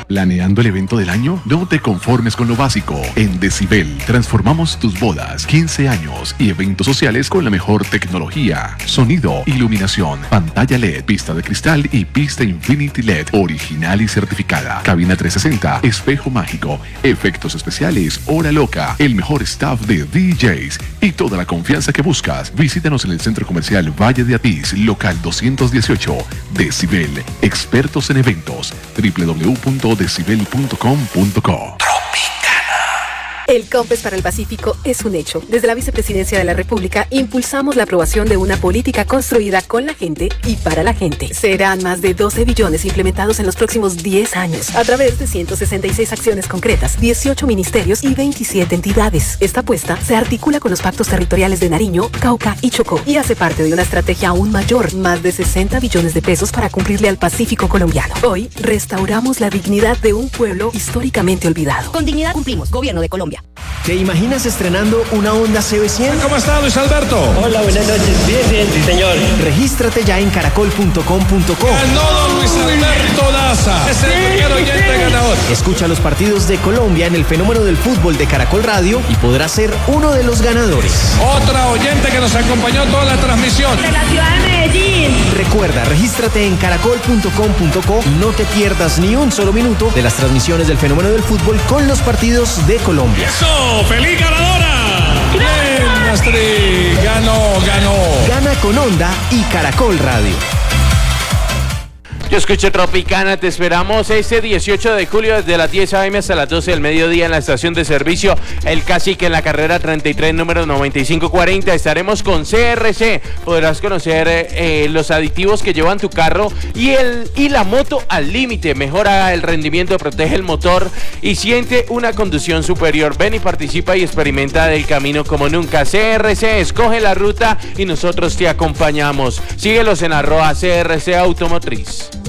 ¿Planeando el evento del año? No te conformes con lo básico. En Decibel transformamos tus bodas, 15 años y eventos sociales con la mejor tecnología. Sonido, iluminación, pantalla LED, pista de cristal y pista Infinity LED, original y certificada. Cabina 360, espejo mágico, efectos especiales, hora loca, el mejor staff de DJs y toda la confianza que buscas. Visítanos en el Centro Comercial Valle de Atiz, local 218. Decibel, expertos en eventos. www.decibel.com.co. El COMPES para el Pacífico es un hecho. Desde la Vicepresidencia de la República impulsamos la aprobación de una política construida con la gente y para la gente. Serán más de 12 billones implementados en los próximos 10 años a través de 166 acciones concretas, 18 ministerios y 27 entidades. Esta apuesta se articula con los pactos territoriales de Nariño, Cauca y Chocó y hace parte de una estrategia aún mayor, más de 60 billones de pesos para cumplirle al Pacífico colombiano. Hoy restauramos la dignidad de un pueblo históricamente olvidado. Con dignidad cumplimos, Gobierno de Colombia. ¿Te imaginas estrenando una Honda CB100? ¿Cómo está, Luis Alberto? Hola, buenas noches. Bien, sí, señor. Regístrate ya en caracol.com.co. Ganó don Luis Alberto Daza. Es el primer oyente ganador. Escucha los partidos de Colombia en el Fenómeno del Fútbol de Caracol Radio y podrás ser uno de los ganadores. Otra oyente que nos acompañó toda la transmisión. De la ciudad de Medellín. Recuerda, regístrate en caracol.com.co y no te pierdas ni un solo minuto de las transmisiones del Fenómeno del Fútbol con los partidos de Colombia. ¡Eso! ¡Feliz ganadora! ¡Bien, Astrid! Ganó. Gana con Honda y Caracol Radio. Yo escucho Tropicana, te esperamos este 18 de julio desde las 10 a.m. hasta las 12 del mediodía en la estación de servicio El Cacique en la carrera 33, número 9540. Estaremos con CRC, podrás conocer los aditivos que llevan tu carro y la moto al límite. Mejora el rendimiento, protege el motor y siente una conducción superior. Ven y participa y experimenta del camino como nunca. CRC, escoge la ruta y nosotros te acompañamos. Síguelos en @CRC Automotriz.